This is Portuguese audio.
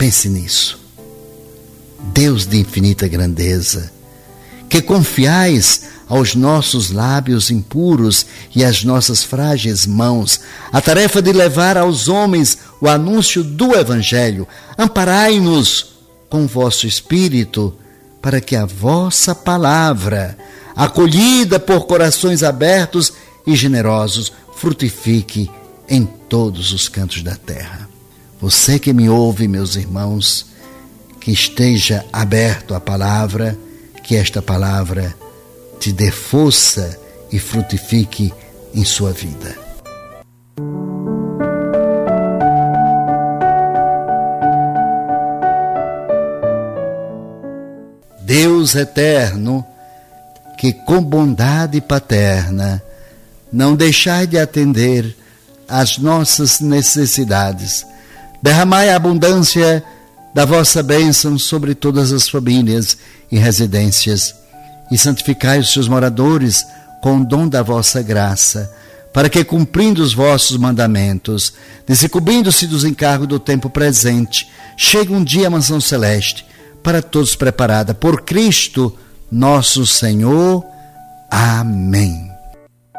Pense nisso. Deus de infinita grandeza, que confiais aos nossos lábios impuros e às nossas frágeis mãos a tarefa de levar aos homens o anúncio do Evangelho, amparai-nos com vosso Espírito, para que a vossa palavra, acolhida por corações abertos e generosos, frutifique em todos os cantos da terra. Você que me ouve, meus irmãos, que esteja aberto à palavra, que esta palavra te dê força e frutifique em sua vida. Deus eterno, que com bondade paterna não deixai de atender às nossas necessidades, derramai a abundância da vossa bênção sobre todas as famílias e residências, e santificai os seus moradores com o dom da vossa graça, para que, cumprindo os vossos mandamentos, desencobrindo-se dos encargos do tempo presente, chegue um dia à mansão celeste, para todos preparada por Cristo, nosso Senhor. Amém.